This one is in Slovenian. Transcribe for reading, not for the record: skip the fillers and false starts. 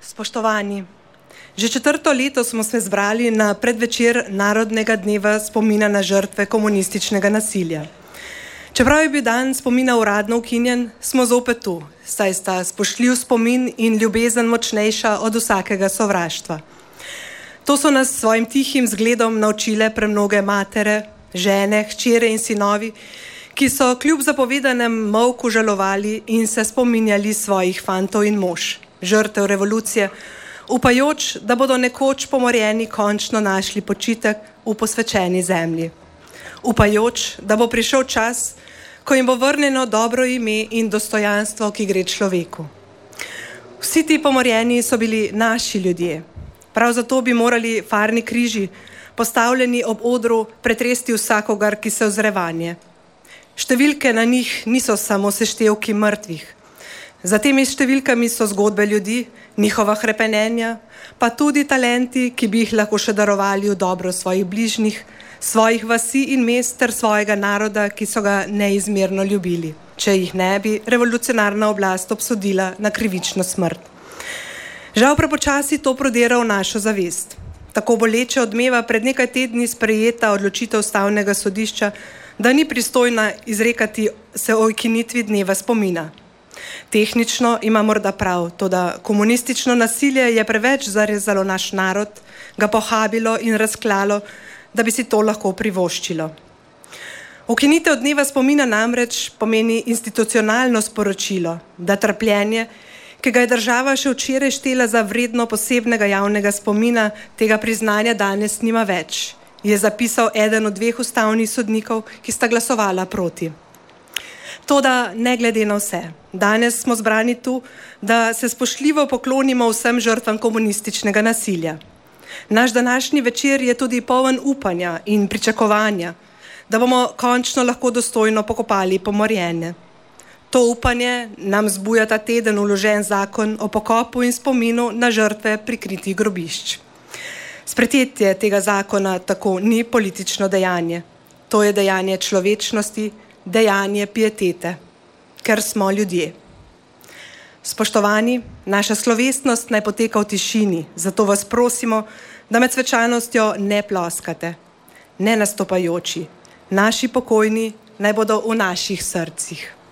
Spoštovani, že 4. leto smo se zbrali na predvečer Narodnega dneva spomina na žrtve komunističnega nasilja. Čeprav je bil dan spomina uradno ukinjen, smo zopet tu, saj sta spoštljiv spomin in ljubezen močnejša od vsakega sovraštva. To so nas s svojim tihim zgledom naučile premnoge matere, žene, hčere in sinovi, ki so kljub zapovedanem molku žalovali in se spominjali svojih fantov in mož, žrtev revolucije, upajoč, da bodo nekoč pomorjeni končno našli počitek v posvečeni zemlji. Upajoč, da bo prišel čas, ko jim bo vrnjeno dobro ime in dostojanstvo, ki gre človeku. Vsi ti pomorjeni so bili naši ljudje. Prav zato bi morali farni križi, postavljeni ob odru, pretresti vsakogar, ki se ozre vanje. Številke na njih niso samo seštevki mrtvih. Za temi številkami so zgodbe ljudi, njihova hrepenenja, pa tudi talenti, ki bi jih lahko še darovali v dobro svojih bližnjih, svojih vasi in mest ter svojega naroda, ki so ga neizmerno ljubili, če jih ne bi revolucionarna oblast obsodila na krivično smrt. Žal prepočasi to prodira v našo zavest. Tako boleče odmeva pred nekaj tedni sprejeta odločitev Ustavnega sodišča, da ni pristojna izrekati se o ukinitvi dneva spomina. Tehnično ima morda prav, toda komunistično nasilje je preveč zarezalo naš narod, ga pohabilo in razklalo, da bi si to lahko privoščilo. Ukinitev dneva spomina namreč pomeni institucionalno sporočilo, da trpljenje, ki ga je država še včeraj štela za vredno posebnega javnega spomina, tega priznanja danes nima več, je zapisal eden od 2 ustavnih sodnikov, ki sta glasovala proti. Toda ne glede na vse, danes smo zbrani tu, da se spoštljivo poklonimo vsem žrtvam komunističnega nasilja. Naš današnji večer je tudi poln upanja in pričakovanja, da bomo končno lahko dostojno pokopali pomorjene. To upanje nam zbuja ta teden vložen zakon o pokopu in spominu na žrtve prikritih grobišč. Sprejetje tega zakona tako ni politično dejanje. To je dejanje človečnosti, dejanje pietete, ker smo ljudje. Spoštovani, naša slovesnost naj poteka v tišini, zato vas prosimo, da med svečanostjo ne ploskate, ne nastopajoči. Naši pokojni naj bodo v naših srcih.